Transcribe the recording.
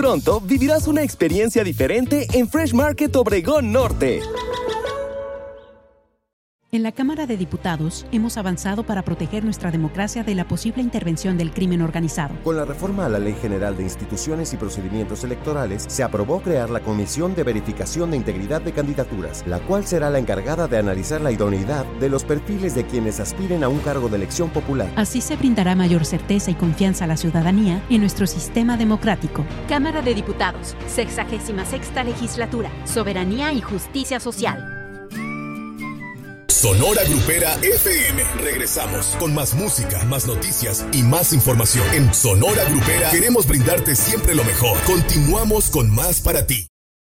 Pronto vivirás una experiencia diferente en Fresh Market Obregón Norte. En la Cámara de Diputados hemos avanzado para proteger nuestra democracia de la posible intervención del crimen organizado. Con la reforma a la Ley General de Instituciones y Procedimientos Electorales, se aprobó crear la Comisión de Verificación de Integridad de Candidaturas, la cual será la encargada de analizar la idoneidad de los perfiles de quienes aspiren a un cargo de elección popular. Así se brindará mayor certeza y confianza a la ciudadanía en nuestro sistema democrático. Cámara de Diputados, 66ª Legislatura, Soberanía y Justicia Social. Sonora Grupera FM. Regresamos con más música, más noticias y más información. En Sonora Grupera queremos brindarte siempre lo mejor. Continuamos con más para ti.